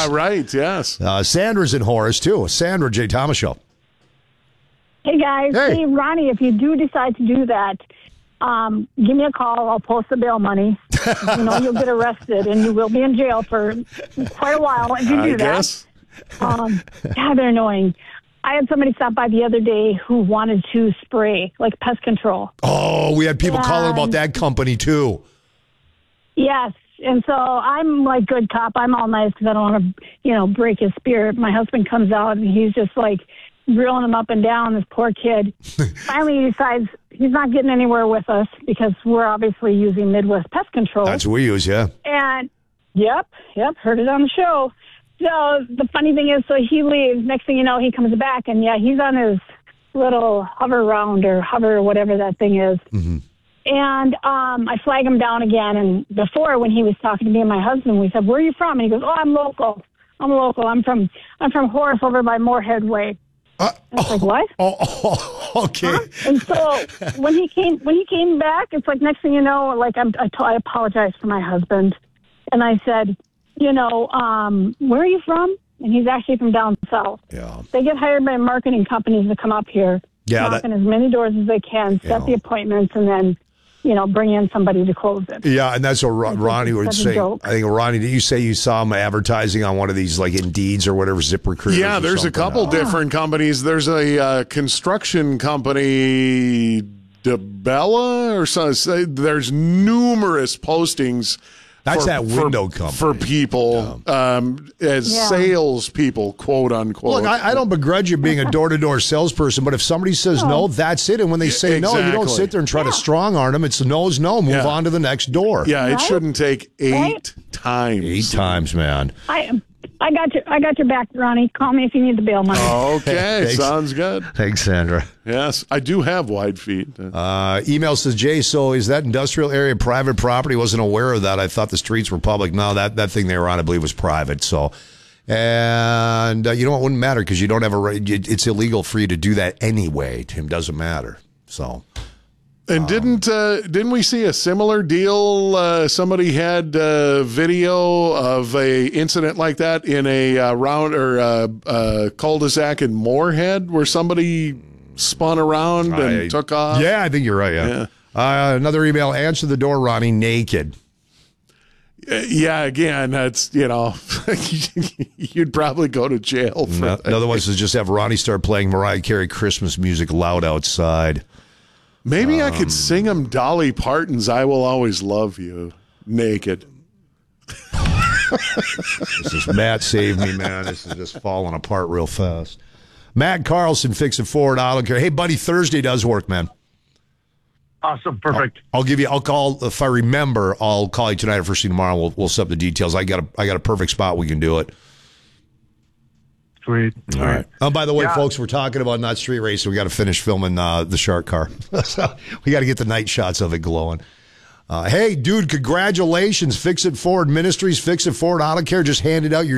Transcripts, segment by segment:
Yeah, right. Yes. Sandra's in Horace, too. Sandra, Jay Thomas Show. Hey, guys. Hey. Hey, Ronnie, if you do decide to do that, give me a call. I'll post the bail money. You'll get arrested, and you will be in jail for quite a while if you do that. Guess. God, they're annoying. I had somebody stop by the other day who wanted to spray, like pest control. Oh, we had people calling about that company, too. Yes. And so I'm like good cop. I'm all nice because I don't want to, break his spirit. My husband comes out and he's just like drilling him up and down, this poor kid. Finally, he decides he's not getting anywhere with us because we're obviously using Midwest Pest Control. That's what we use, yeah. And, yep, heard it on the show. So the funny thing is, so he leaves. Next thing you know, he comes back, and, he's on his little hover or whatever that thing is. Mm-hmm. And I flag him down again. And before, when he was talking to me and my husband, we said, "Where are you from?" And he goes, "Oh, I'm local. I'm from Horace over by Moorhead Way." I was like, "What?" Oh, okay. Huh? And so when he came back, it's like next thing you know, like I apologized for my husband, and I said, "Where are you from?" And he's actually from down south. Yeah. They get hired by marketing companies to come up here, knock on as many doors as they can, set the appointments, and then, bring in somebody to close it. Yeah, and that's what Ronnie would say. I think, Ronnie, did you say you saw him advertising on one of these, like Indeeds or whatever, ZipRecruiter? Yeah, there's a couple different companies. There's a construction company, DeBella, or something. There's numerous postings. That's that window company. For people, as salespeople, quote unquote. Look, I don't begrudge you being a door-to-door salesperson, but if somebody says no, that's it. And when they say no, you don't sit there and try to strong-arm them. It's no's no. Move on to the next door. Yeah, it shouldn't take 8 times. 8 times, man. I got your back, Ronnie. Call me if you need the bail money. Okay, sounds good. Thanks, Sandra. Yes, I do have wide feet. Email says, Jay, so is that industrial area private property? Wasn't aware of that. I thought the streets were public. No, that thing they were on, I believe, was private. So, and you know what? It wouldn't matter because you don't have a right. It's illegal for you to do that anyway. Tim, doesn't matter. So. And didn't we see a similar deal? Somebody had video of a incident like that in a cul-de-sac in Moorhead where somebody spun around and took off. Yeah, I think you're right. Yeah. Another email. Answer the door, Ronnie. Naked. Yeah. Again, that's you'd probably go to jail for that. Another one says just have Ronnie start playing Mariah Carey Christmas music loud outside. Maybe I could sing him Dolly Parton's I Will Always Love You naked. This is Matt Save Me, man. This is just falling apart real fast. Matt Carlson, Fix It Forward Auto Care. Hey, buddy, Thursday does work, man. Awesome. Perfect. I'll call, if I remember, I'll call you tonight or first thing tomorrow. We'll set up the details. I got a perfect spot we can do it. Sweet. All right. Oh, by the way, folks, we're talking about not street racing. We got to finish filming the shark car. So we got to get the night shots of it glowing. Hey, dude, congratulations. Fix It Forward Ministries, Fix It Forward Auto Care just handed out your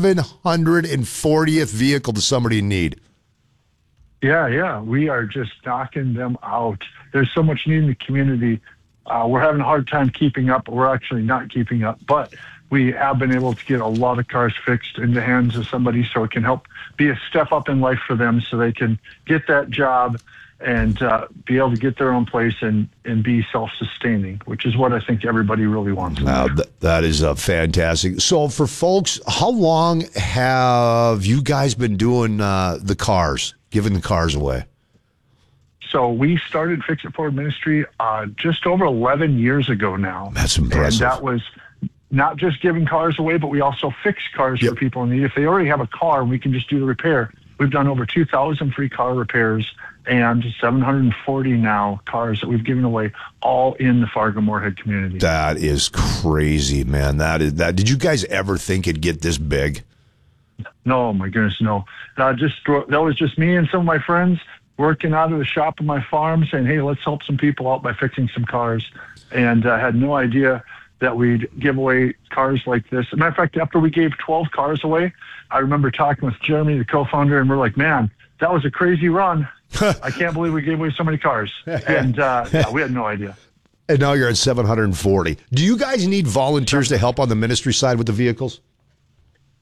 740th vehicle to somebody in need. Yeah. We are just knocking them out. There's so much need in the community. We're having a hard time keeping up. We're actually not keeping up, but we have been able to get a lot of cars fixed in the hands of somebody so it can help be a step up in life for them so they can get that job and be able to get their own place and be self-sustaining, which is what I think everybody really wants. That is fantastic. So for folks, how long have you guys been doing the cars, giving the cars away? So we started Fix It Forward Ministry just over 11 years ago now. That's impressive. And that was not just giving cars away, but we also fix cars for people in need. If they already have a car and we can just do the repair, we've done over 2,000 free car repairs and 740 now cars that we've given away, all in the Fargo-Moorhead community. That is crazy, man. Did you guys ever think it'd get this big? No, my goodness, no. That was just me and some of my friends working out of the shop of my farm saying, hey, let's help some people out by fixing some cars. And I had no idea that we'd give away cars like this. As a matter of fact, after we gave 12 cars away, I remember talking with Jeremy, the co-founder, and we're like, man, that was a crazy run. I can't believe we gave away so many cars. And we had no idea. And now you're at 740. Do you guys need volunteers to help on the ministry side with the vehicles?